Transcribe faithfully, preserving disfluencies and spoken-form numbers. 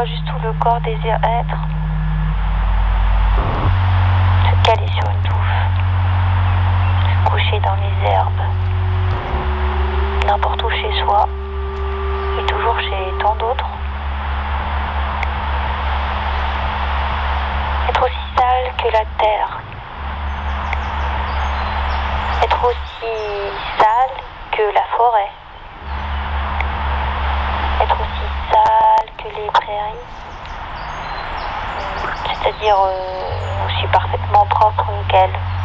juste où le corps désire être. Se caler sur une touffe. Se coucher dans les herbes. N'importe où chez soi. Et toujours chez tant d'autres. Être aussi sale que la terre. Être aussi sale que la forêt. Être aussi sale que les prairies. C'est-à-dire euh, aussi parfaitement propre qu'elles.